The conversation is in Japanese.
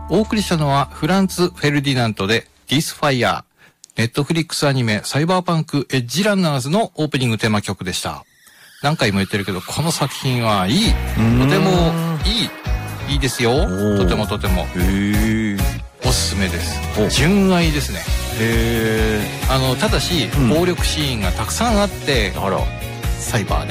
お送りしたのはフランツ・フェルディナントで This Fire。ネットフリックスアニメサイバーパンクエッジランナーズのオープニングテーマ曲でした。何回も言ってるけど、この作品はいい。とてもいいですよ。とてもとても。おすすめです。純愛ですね。ただし、暴力シーンがたくさんあって、サイバー